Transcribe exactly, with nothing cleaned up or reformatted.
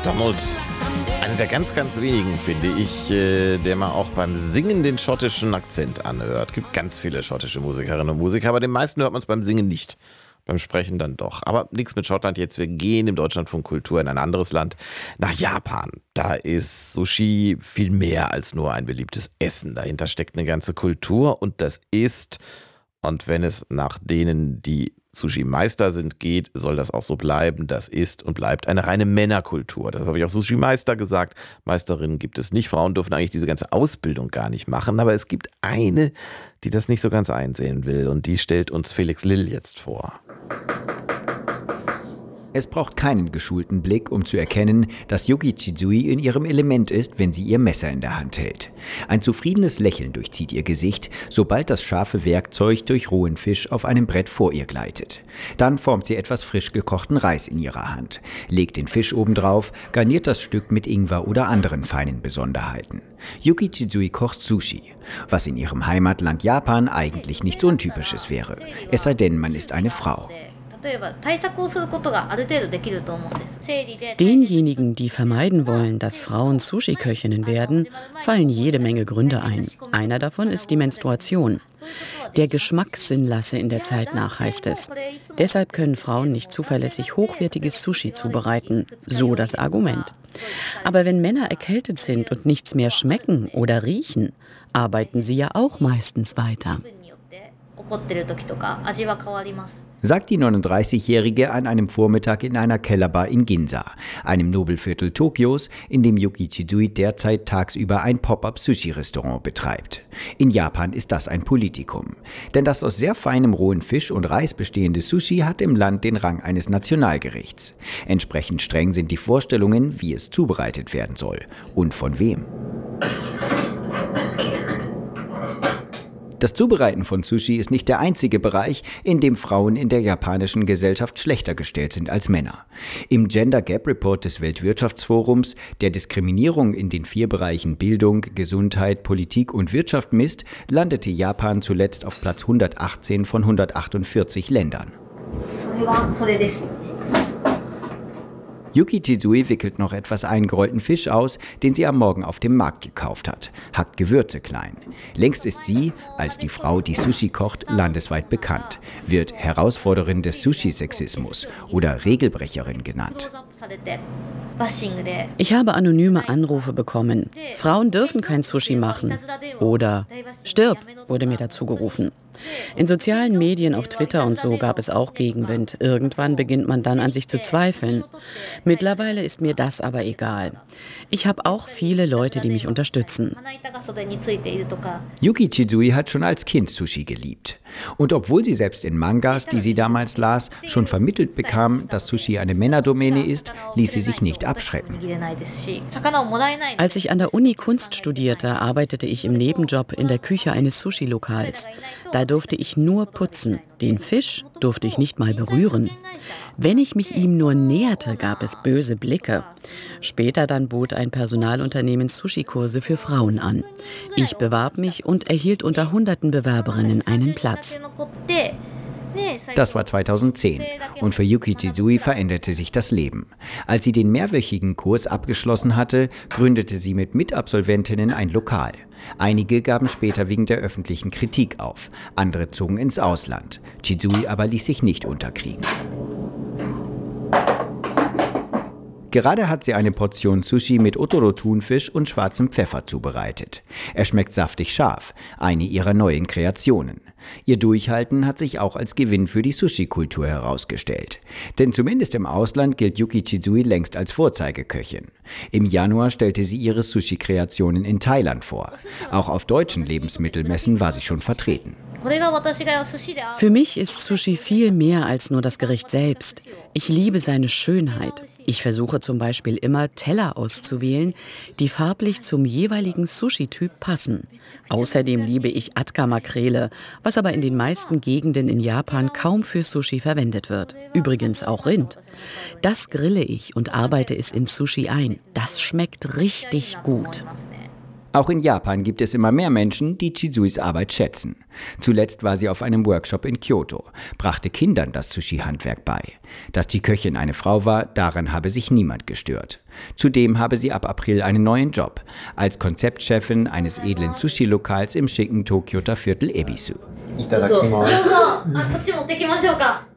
MacDonald. Einer der ganz, ganz wenigen, finde ich, äh, der man auch beim Singen den schottischen Akzent anhört. Es gibt ganz viele schottische Musikerinnen und Musiker, aber den meisten hört man es beim Singen nicht. Beim Sprechen dann doch. Aber nichts mit Schottland jetzt. Wir gehen im Deutschlandfunk Kultur in ein anderes Land, nach Japan. Da ist Sushi viel mehr als nur ein beliebtes Essen. Dahinter steckt eine ganze Kultur und das ist, und wenn es nach denen, die Sushi-Meister sind, geht, soll das auch so bleiben. Das ist und bleibt eine reine Männerkultur. Das habe ich auch Sushi-Meister gesagt. Meisterinnen gibt es nicht. Frauen dürfen eigentlich diese ganze Ausbildung gar nicht machen. Aber es gibt eine, die das nicht so ganz einsehen will. Und die stellt uns Felix Lill jetzt vor. Es braucht keinen geschulten Blick, um zu erkennen, dass Yuki Chizui in ihrem Element ist, wenn sie ihr Messer in der Hand hält. Ein zufriedenes Lächeln durchzieht ihr Gesicht, sobald das scharfe Werkzeug durch rohen Fisch auf einem Brett vor ihr gleitet. Dann formt sie etwas frisch gekochten Reis in ihrer Hand, legt den Fisch obendrauf, garniert das Stück mit Ingwer oder anderen feinen Besonderheiten. Yuki Chizui kocht Sushi, was in ihrem Heimatland Japan eigentlich nichts Untypisches wäre. Es sei denn, man ist eine Frau. Denjenigen, die vermeiden wollen, dass Frauen Sushi-Köchinnen werden, fallen jede Menge Gründe ein. Einer davon ist die Menstruation. Der Geschmackssinn lasse in der Zeit nach, heißt es. Deshalb können Frauen nicht zuverlässig hochwertiges Sushi zubereiten, so das Argument. Aber wenn Männer erkältet sind und nichts mehr schmecken oder riechen, arbeiten sie ja auch meistens weiter. Sagt die neununddreißigjährige an einem Vormittag in einer Kellerbar in Ginza, einem Nobelviertel Tokios, in dem Yuki Chizui derzeit tagsüber ein Pop-up-Sushi-Restaurant betreibt. In Japan ist das ein Politikum. Denn das aus sehr feinem rohen Fisch und Reis bestehende Sushi hat im Land den Rang eines Nationalgerichts. Entsprechend streng sind die Vorstellungen, wie es zubereitet werden soll und von wem. Das Zubereiten von Sushi ist nicht der einzige Bereich, in dem Frauen in der japanischen Gesellschaft schlechter gestellt sind als Männer. Im Gender Gap Report des Weltwirtschaftsforums, der Diskriminierung in den vier Bereichen Bildung, Gesundheit, Politik und Wirtschaft misst, landete Japan zuletzt auf Platz hundertachtzehn von hundertachtundvierzig Ländern. Yuki Chizui wickelt noch etwas eingerollten Fisch aus, den sie am Morgen auf dem Markt gekauft hat, hackt Gewürze klein. Längst ist sie, als die Frau, die Sushi kocht, landesweit bekannt, wird Herausforderin des Sushi-Sexismus oder Regelbrecherin genannt. Ich habe anonyme Anrufe bekommen. Frauen dürfen kein Sushi machen. Oder stirb, wurde mir dazu gerufen. In sozialen Medien, auf Twitter und so gab es auch Gegenwind. Irgendwann beginnt man dann an sich zu zweifeln. Mittlerweile ist mir das aber egal. Ich habe auch viele Leute, die mich unterstützen. Yuki Chizui hat schon als Kind Sushi geliebt. Und obwohl sie selbst in Mangas, die sie damals las, schon vermittelt bekam, dass Sushi eine Männerdomäne ist, ließ sie sich nicht abschrecken. Als ich an der Uni Kunst studierte, arbeitete ich im Nebenjob in der Küche eines Sushi-Lokals. Da durfte ich nur putzen. Den Fisch durfte ich nicht mal berühren. Wenn ich mich ihm nur näherte, gab es böse Blicke. Später dann bot ein Personalunternehmen Sushi-Kurse für Frauen an. Ich bewarb mich und erhielt unter hunderten Bewerberinnen einen Platz. Das war zweitausendzehn und für Yuki Chizui veränderte sich das Leben. Als sie den mehrwöchigen Kurs abgeschlossen hatte, gründete sie mit Mitabsolventinnen ein Lokal. Einige gaben später wegen der öffentlichen Kritik auf, andere zogen ins Ausland. Chizui aber ließ sich nicht unterkriegen. Gerade hat sie eine Portion Sushi mit Otoro-Thunfisch und schwarzem Pfeffer zubereitet. Er schmeckt saftig scharf, eine ihrer neuen Kreationen. Ihr Durchhalten hat sich auch als Gewinn für die Sushi-Kultur herausgestellt. Denn zumindest im Ausland gilt Yuki Chizui längst als Vorzeigeköchin. Im Januar stellte sie ihre Sushi-Kreationen in Thailand vor. Auch auf deutschen Lebensmittelmessen war sie schon vertreten. Für mich ist Sushi viel mehr als nur das Gericht selbst. Ich liebe seine Schönheit. Ich versuche zum Beispiel immer, Teller auszuwählen, die farblich zum jeweiligen Sushi-Typ passen. Außerdem liebe ich Atka-Makrele, was aber in den meisten Gegenden in Japan kaum für Sushi verwendet wird. Übrigens auch Rind. Das grille ich und arbeite es in Sushi ein. Das schmeckt richtig gut. Auch in Japan gibt es immer mehr Menschen, die Chizuis Arbeit schätzen. Zuletzt war sie auf einem Workshop in Kyoto, brachte Kindern das Sushi-Handwerk bei. Dass die Köchin eine Frau war, daran habe sich niemand gestört. Zudem habe sie ab April einen neuen Job, als Konzeptchefin eines edlen Sushi-Lokals im schicken Tokioter Viertel Ebisu. Itadakimasu.